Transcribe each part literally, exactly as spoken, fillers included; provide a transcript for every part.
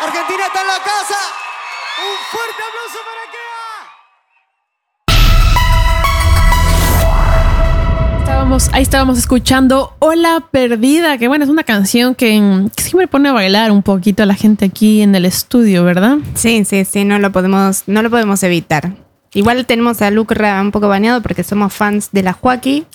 Argentina está en la casa. Un fuerte aplauso para Kea. Estábamos, ahí estábamos escuchando Ola Perdida, que bueno, es una canción que, que siempre pone a bailar un poquito a la gente aquí en el estudio, ¿verdad? Sí, sí, sí, no lo podemos, no lo podemos evitar. Igual tenemos a Lucra un poco baneado porque somos fans de la Joaquí,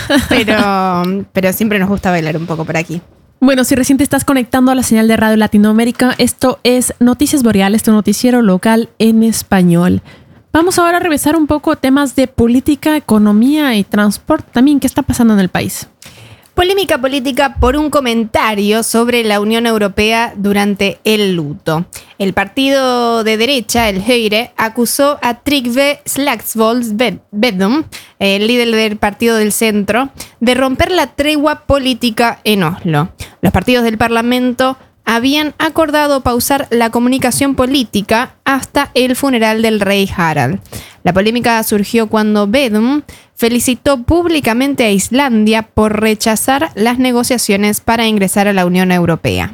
pero, pero siempre nos gusta bailar un poco por aquí. Bueno, si recién te estás conectando a la señal de Radio Latinoamérica, esto es Noticias Boreales, tu noticiero local en español. Vamos ahora a revisar un poco temas de política, economía y transporte también. ¿Qué está pasando en el país? Polémica política por un comentario sobre la Unión Europea durante el luto. El partido de derecha, el Høyre, acusó a Trygve Slagsvold Vedum, el líder del partido del centro, de romper la tregua política en Oslo. Los partidos del Parlamento habían acordado pausar la comunicación política hasta el funeral del rey Harald. La polémica surgió cuando Vedum felicitó públicamente a Islandia por rechazar las negociaciones para ingresar a la Unión Europea.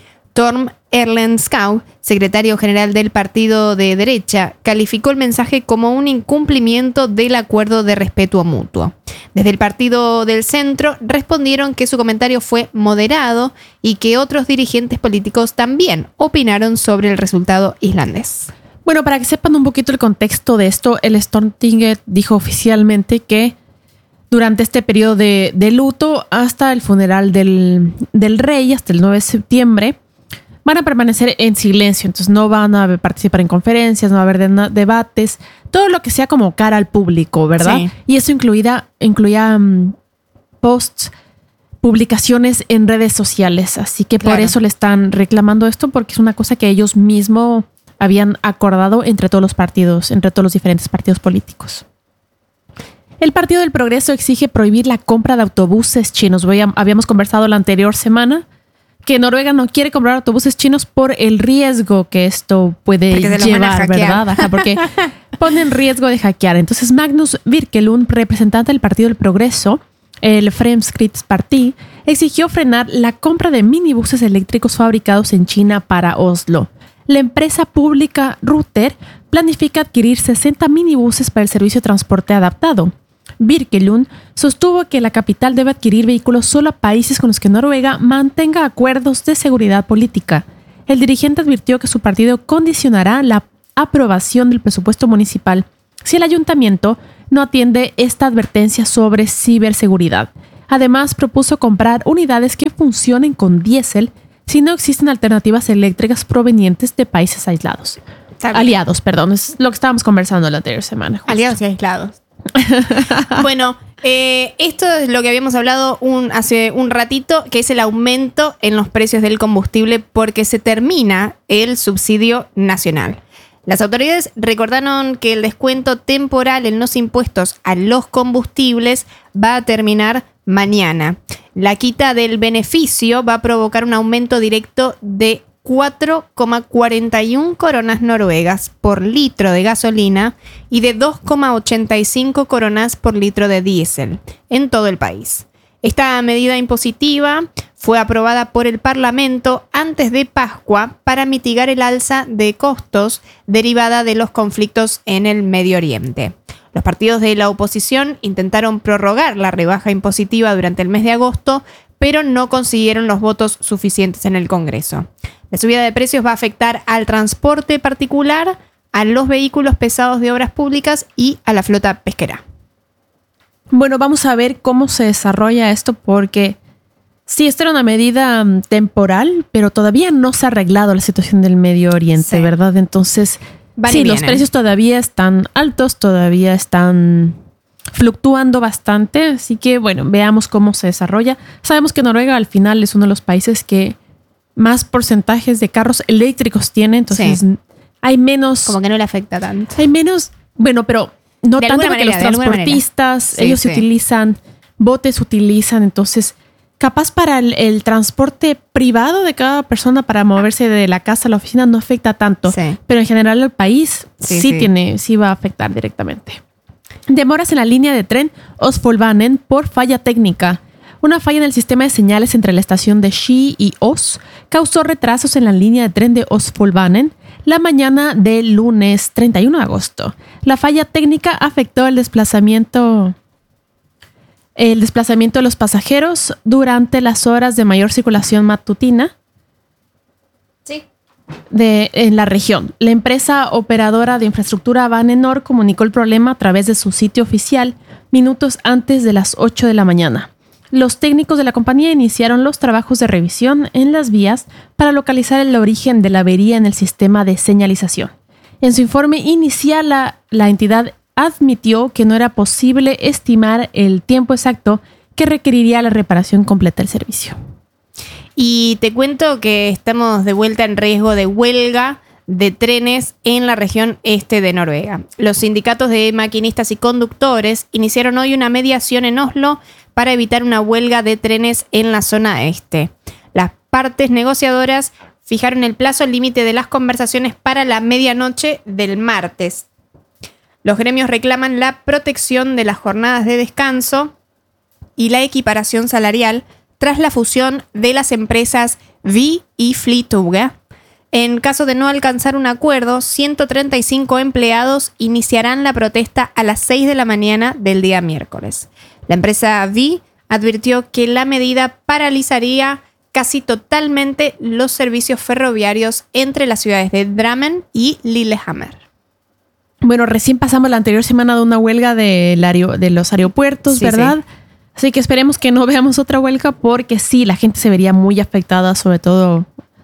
Torm Erlenskau, secretario general del partido de derecha, calificó el mensaje como un incumplimiento del acuerdo de respeto mutuo. Desde el partido del centro respondieron que su comentario fue moderado y que otros dirigentes políticos también opinaron sobre el resultado islandés. Bueno, para que sepan un poquito el contexto de esto, el Stortinget dijo oficialmente que durante este periodo de, de luto hasta el funeral del, del rey, hasta el nueve de septiembre, van a permanecer en silencio. Entonces no van a participar en conferencias, no va a haber de, debates, todo lo que sea como cara al público, ¿verdad? Sí. Y eso incluía, incluía um, posts, publicaciones en redes sociales. Así que por claro. eso le están reclamando esto, porque es una cosa que ellos mismos habían acordado entre todos los partidos, entre todos los diferentes partidos políticos. El Partido del Progreso exige prohibir la compra de autobuses chinos. Habíamos conversado la anterior semana que Noruega no quiere comprar autobuses chinos por el riesgo que esto puede llevar, ¿verdad? Ajá, porque pone en riesgo de hackear. Entonces Magnus Birkelund, representante del Partido del Progreso, el Fremskrittspartiet, exigió frenar la compra de minibuses eléctricos fabricados en China para Oslo. La empresa pública Ruter planifica adquirir sesenta minibuses para el servicio de transporte adaptado. Birkelund sostuvo que la capital debe adquirir vehículos solo a países con los que Noruega mantenga acuerdos de seguridad política. El dirigente advirtió que su partido condicionará la aprobación del presupuesto municipal si el ayuntamiento no atiende esta advertencia sobre ciberseguridad. Además, propuso comprar unidades que funcionen con diésel si no existen alternativas eléctricas provenientes de países aislados. Aliados, perdón, es lo que estábamos conversando la anterior semana. Justo. Aliados y aislados. Bueno, eh, esto es lo que habíamos hablado un, hace un ratito, que es el aumento en los precios del combustible porque se termina el subsidio nacional. Las autoridades recordaron que el descuento temporal en los impuestos a los combustibles va a terminar mañana. La quita del beneficio va a provocar un aumento directo de cuatro coma cuarenta y uno coronas noruegas por litro de gasolina y de dos coma ochenta y cinco coronas por litro de diésel en todo el país. Esta medida impositiva fue aprobada por el Parlamento antes de Pascua para mitigar el alza de costos derivada de los conflictos en el Medio Oriente. Los partidos de la oposición intentaron prorrogar la rebaja impositiva durante el mes de agosto, pero no consiguieron los votos suficientes en el Congreso. La subida de precios va a afectar al transporte particular, a los vehículos pesados de obras públicas y a la flota pesquera. Bueno, vamos a ver cómo se desarrolla esto porque sí, esta era una medida temporal, pero todavía no se ha arreglado la situación del Medio Oriente, sí. ¿verdad? Entonces, Van sí, los precios todavía están altos, todavía están fluctuando bastante, así que bueno, veamos cómo se desarrolla. Sabemos que Noruega al final es uno de los países que más porcentajes de carros eléctricos tiene, entonces sí. hay menos... Como que no le afecta tanto. Hay menos, bueno, pero no tanto porque los transportistas, sí, ellos sí. utilizan, botes utilizan, entonces capaz para el, el transporte privado de cada persona para moverse de la casa a la oficina no afecta tanto, sí. pero en general el país sí, sí, sí. tiene, sí va a afectar directamente. Demoras en la línea de tren Osfolbanen por falla técnica. Una falla en el sistema de señales entre la estación de Ski y Os causó retrasos en la línea de tren de Osfjordbanen la mañana del lunes treinta y uno de agosto. La falla técnica afectó el desplazamiento, el desplazamiento de los pasajeros durante las horas de mayor circulación matutina Sí. de, en la región. La empresa operadora de infraestructura Banenor comunicó el problema a través de su sitio oficial minutos antes de las ocho de la mañana. Los técnicos de la compañía iniciaron los trabajos de revisión en las vías para localizar el origen de la avería en el sistema de señalización. En su informe inicial, la, la entidad admitió que no era posible estimar el tiempo exacto que requeriría la reparación completa del servicio. Y te cuento que estamos de vuelta en riesgo de huelga de trenes en la región este de Noruega. Los sindicatos de maquinistas y conductores iniciaron hoy una mediación en Oslo para evitar una huelga de trenes en la zona este. Las partes negociadoras fijaron el plazo límite de las conversaciones para la medianoche del martes. Los gremios reclaman la protección de las jornadas de descanso y la equiparación salarial tras la fusión de las empresas Vy y Flytoget. En caso de no alcanzar un acuerdo, ciento treinta y cinco empleados iniciarán la protesta a las seis de la mañana del día miércoles. La empresa Vy advirtió que la medida paralizaría casi totalmente los servicios ferroviarios entre las ciudades de Drammen y Lillehammer. Bueno, recién pasamos la anterior semana de una huelga de, aer- de los aeropuertos, Sí, ¿verdad? sí. Así que esperemos que no veamos otra huelga porque sí, la gente se vería muy afectada, sobre todo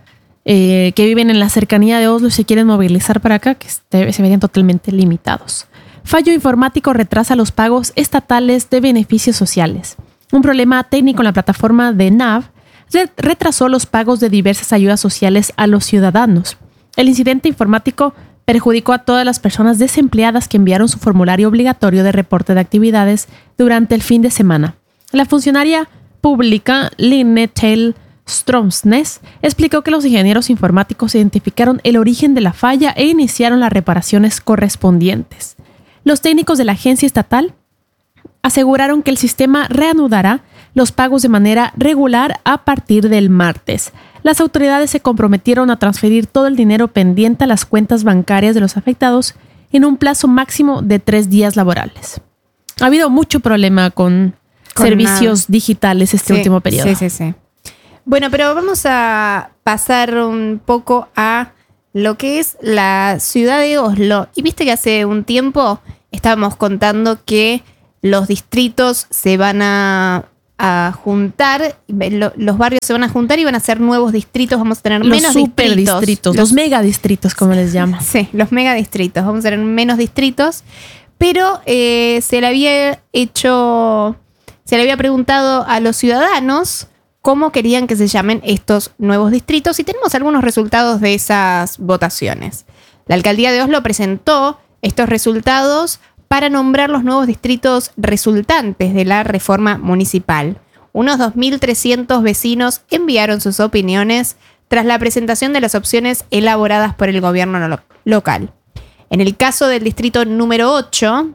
eh, que viven en la cercanía de Oslo y se quieren movilizar para acá, que este, se verían totalmente limitados. Fallo informático retrasa los pagos estatales de beneficios sociales. Un problema técnico en la plataforma de N A V retrasó los pagos de diversas ayudas sociales a los ciudadanos. El incidente informático perjudicó a todas las personas desempleadas que enviaron su formulario obligatorio de reporte de actividades durante el fin de semana. La funcionaria pública Line Tell Stromsnes explicó que los ingenieros informáticos identificaron el origen de la falla e iniciaron las reparaciones correspondientes. Los técnicos de la agencia estatal aseguraron que el sistema reanudará los pagos de manera regular a partir del martes. Las autoridades se comprometieron a transferir todo el dinero pendiente a las cuentas bancarias de los afectados en un plazo máximo de tres días laborales. Ha habido mucho problema con, con servicios nada. digitales este sí, último periodo. Sí, sí, sí. Bueno, pero vamos a pasar un poco a lo que es la ciudad de Oslo. Y viste que hace un tiempo estábamos contando que los distritos se van a, a juntar, lo, los barrios se van a juntar y van a ser nuevos distritos, vamos a tener los menos super distritos. distritos. Los, los megadistritos, como les llaman. Sí, los megadistritos, vamos a tener menos distritos, pero eh, se le había hecho, se le había preguntado a los ciudadanos cómo querían que se llamen estos nuevos distritos y tenemos algunos resultados de esas votaciones. La alcaldía de Oslo presentó estos resultados para nombrar los nuevos distritos resultantes de la reforma municipal. Unos dos mil trescientos vecinos enviaron sus opiniones tras la presentación de las opciones elaboradas por el gobierno lo- local. En el caso del distrito número ocho,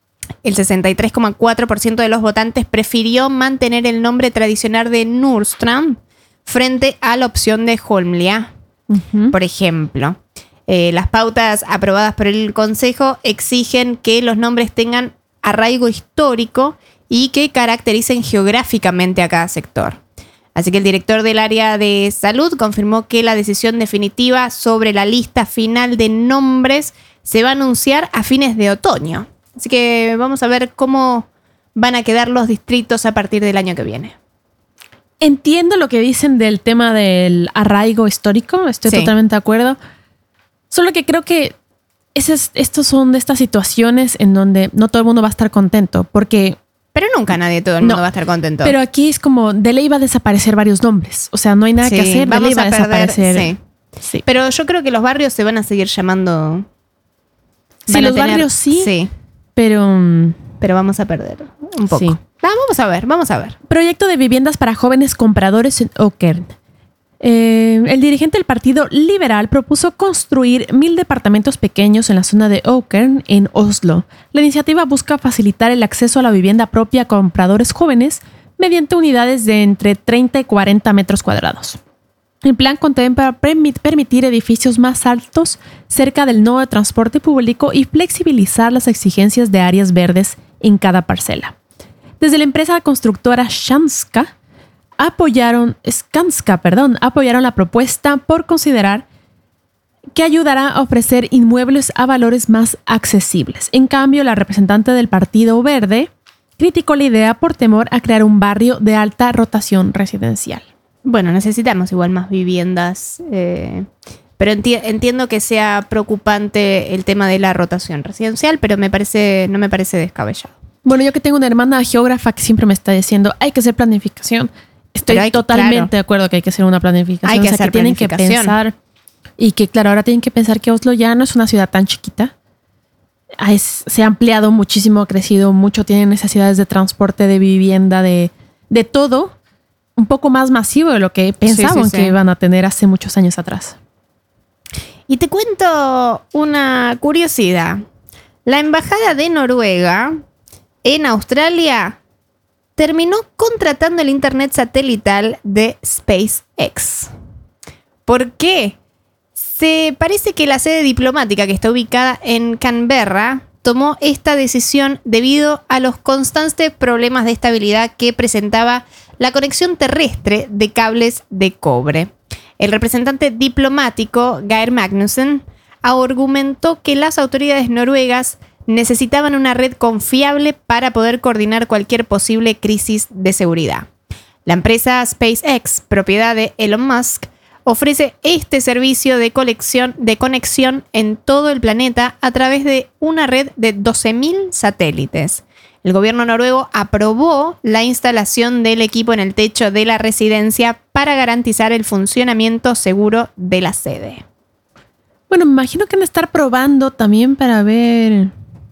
el sesenta y tres coma cuatro por ciento de los votantes prefirió mantener el nombre tradicional de Nordstrand frente a la opción de Holmlia, uh-huh. por ejemplo. Eh, las pautas aprobadas por el Consejo exigen que los nombres tengan arraigo histórico y que caractericen geográficamente a cada sector. Así que el director del área de salud confirmó que la decisión definitiva sobre la lista final de nombres se va a anunciar a fines de otoño. Así que vamos a ver cómo van a quedar los distritos a partir del año que viene. Entiendo lo que dicen del tema del arraigo histórico, estoy sí. totalmente de acuerdo. Solo que creo que esas, estos son de estas situaciones en donde no todo el mundo va a estar contento, porque... Pero nunca nadie, todo el mundo no, va a estar contento. Pero aquí es como, de ley va a desaparecer varios nombres. O sea, no hay nada sí, que hacer, de ley va a perder, desaparecer. Sí. Sí. Pero yo creo que los barrios se van a seguir llamando... Sí, los tener, barrios sí, sí, pero... Pero vamos a perder un poco. Sí. Ah, vamos a ver, vamos a ver. Proyecto de viviendas para jóvenes compradores en Åkern. Eh, el dirigente del Partido Liberal propuso construir mil departamentos pequeños en la zona de Åkern, en Oslo. La iniciativa busca facilitar el acceso a la vivienda propia a compradores jóvenes mediante unidades de entre treinta y cuarenta metros cuadrados. El plan contempla permitir edificios más altos cerca del nodo de transporte público y flexibilizar las exigencias de áreas verdes en cada parcela. Desde la empresa constructora Skanska apoyaron, Skanska, perdón, apoyaron la propuesta por considerar que ayudará a ofrecer inmuebles a valores más accesibles. En cambio, la representante del Partido Verde criticó la idea por temor a crear un barrio de alta rotación residencial. Bueno, necesitamos igual más viviendas, eh, pero enti- entiendo que sea preocupante el tema de la rotación residencial, pero me parece, no me parece descabellado. Bueno, yo que tengo una hermana geógrafa que siempre me está diciendo hay que hacer planificación. Estoy hay, totalmente claro. de acuerdo que hay que hacer una planificación. Hay que o sea, hacer que tienen que pensar. Y que, claro, ahora tienen que pensar que Oslo ya no es una ciudad tan chiquita. Es, se ha ampliado muchísimo, ha crecido mucho, tiene necesidades de transporte, de vivienda, de, de todo. Un poco más masivo de lo que pensaban sí, sí, sí. que iban a tener hace muchos años atrás. Y te cuento una curiosidad. La embajada de Noruega en Australia terminó contratando el internet satelital de SpaceX. ¿Por qué? Se parece que la sede diplomática que está ubicada en Canberra tomó esta decisión debido a los constantes problemas de estabilidad que presentaba la conexión terrestre de cables de cobre. El representante diplomático, Geir Magnussen, argumentó que las autoridades noruegas necesitaban una red confiable para poder coordinar cualquier posible crisis de seguridad. La empresa SpaceX, propiedad de Elon Musk, ofrece este servicio de conexión, de conexión en todo el planeta a través de una red de doce mil satélites. El gobierno noruego aprobó la instalación del equipo en el techo de la residencia para garantizar el funcionamiento seguro de la sede. Bueno, me imagino que van a estar probando también para ver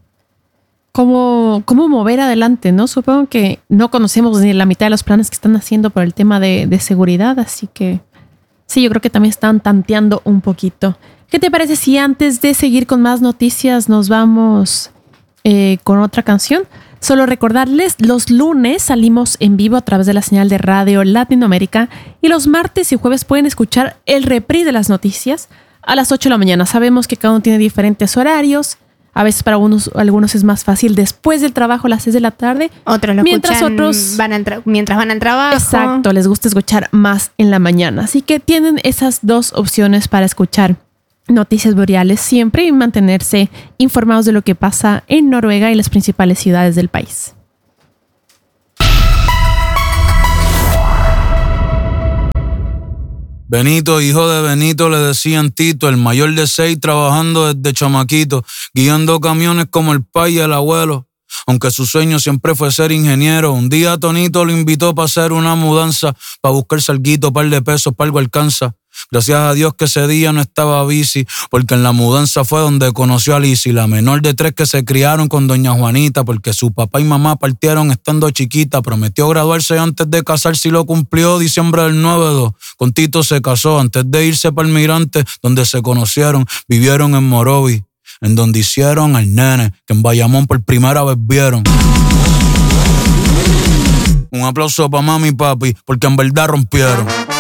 cómo, cómo mover adelante, ¿no? Supongo que no conocemos ni la mitad de los planes que están haciendo por el tema de, de seguridad, así que sí, yo creo que también están tanteando un poquito. ¿Qué te parece si antes de seguir con más noticias nos vamos eh, con otra canción? Solo recordarles, los lunes salimos en vivo a través de la señal de Radio Latinoamérica y los martes y jueves pueden escuchar el reprise de las noticias a las ocho de la mañana. Sabemos que cada uno tiene diferentes horarios. A veces para algunos, algunos es más fácil después del trabajo a las seis de la tarde. Otros lo mientras escuchan otros, van al tra- mientras van al trabajo. Exacto, les gusta escuchar más en la mañana. Así que tienen esas dos opciones para escuchar noticias boreales siempre y mantenerse informados de lo que pasa en Noruega y las principales ciudades del país. Benito, hijo de Benito, le decían Tito, el mayor de seis, trabajando desde chamaquito, guiando camiones como el pai y el abuelo. Aunque su sueño siempre fue ser ingeniero, un día Tonito lo invitó para hacer una mudanza, para buscar salguito, par de pesos, para algo alcanza. Gracias a Dios que ese día no estaba bici, porque en la mudanza fue donde conoció a Lizzy, la menor de tres que se criaron con doña Juanita, porque su papá y mamá partieron estando chiquita. Prometió graduarse antes de casarse y lo cumplió diciembre del nueve dos. Con Tito se casó antes de irse para el Mirante, donde se conocieron, vivieron en Morovi, en donde hicieron al nene, que en Bayamón por primera vez vieron. Un aplauso para mami y papi, porque en verdad rompieron.